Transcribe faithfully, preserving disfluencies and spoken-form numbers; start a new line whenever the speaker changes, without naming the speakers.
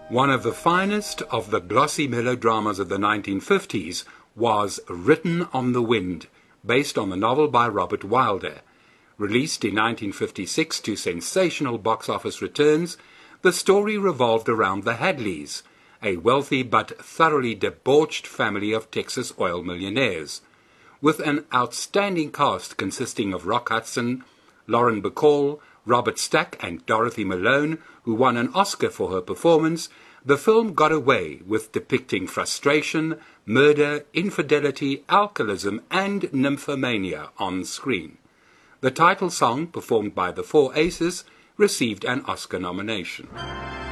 One of the finest of the glossy melodramas of the nineteen fifties was Written on the Wind, based on the novel by Robert Wilder. Released in nineteen fifty-six to sensational box office returns, the story revolved around the Hadleys, a wealthy but thoroughly debauched family of Texas oil millionaires. With an outstanding cast consisting of Rock Hudson, Lauren Bacall, Robert Stack and Dorothy Malone, who won an Oscar for her performance, the film got away with depicting frustration, murder, infidelity, alcoholism and nymphomania on screen. The title song, performed by the Four Aces, received an Oscar nomination.